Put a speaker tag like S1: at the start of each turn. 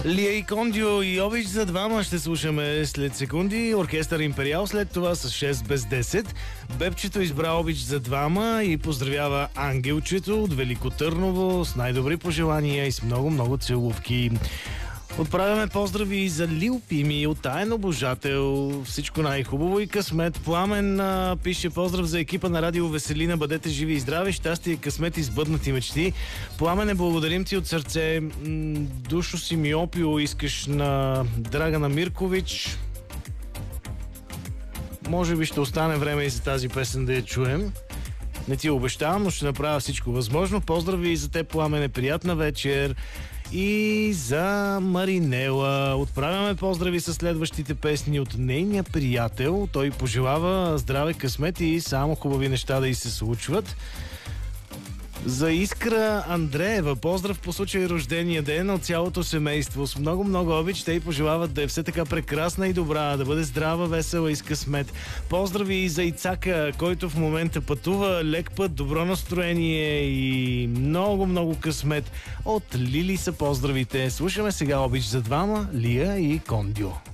S1: Лия и Кондио и Обич за двама ще слушаме след секунди. Оркестър Империал след това с 6 без 10. Бебчето избра Обич за двама и поздравява Ангелчето от Велико Търново с най-добри пожелания и с много целувки. Отправяме поздрави и за Лил Пими от таен обожател. Всичко най-хубаво и късмет. Пламен пише поздрав за екипа на Радио Веселина. Бъдете живи и здрави, щастие, късмет и сбъднати мечти. Пламене, благодарим ти от сърце. Душо си Миопио искаш на Драгана Миркович. Може би ще остане време и за тази песен да я чуем. Не ти обещавам, но ще направя всичко възможно. Поздрави и за те, Пламене. Приятна вечер. И за Маринела. Отправяме поздрави с следващите песни от нейния приятел. Той пожелава здраве, късмет и само хубави неща да й се случват. За Искра Андреева, поздрав по случай рождения ден от цялото семейство. С много обич. Те й пожелават да е все така прекрасна и добра, да бъде здрава, весела и с късмет. Поздрави и за Ицака, който в момента пътува. Лек път, добро настроение и много късмет. От Лили са поздравите. Слушаме сега Обич за двама, Лия и Кондио.